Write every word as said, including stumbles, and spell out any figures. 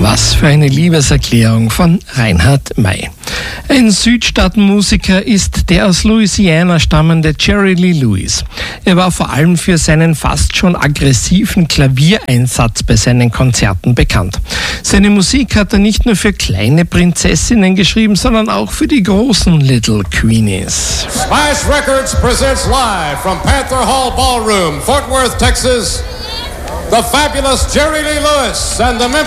Was für eine Liebeserklärung von Reinhard May. Ein Südstaatenmusiker ist der aus Louisiana stammende Jerry Lee Lewis. Er war vor allem für seinen fast schon aggressiven Klaviereinsatz bei seinen Konzerten bekannt. Seine Musik hat er nicht nur für kleine Prinzessinnen geschrieben, sondern auch für die großen Little Queenies. Smash Records presents live from Panther Hall Ballroom, Fort Worth, Texas, the fabulous Jerry Lee Lewis and the